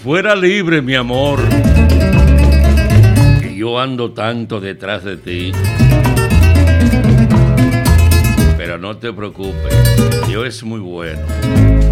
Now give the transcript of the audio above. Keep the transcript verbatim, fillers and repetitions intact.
fuera libre, mi amor, que yo ando tanto detrás de ti. Pero no te preocupes, Dios es muy bueno.